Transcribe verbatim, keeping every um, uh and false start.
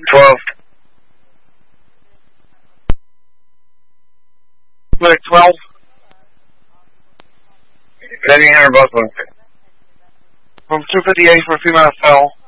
twelve. Clinic twelve. Landing Hunter both one. From two fifty-eight for female F L.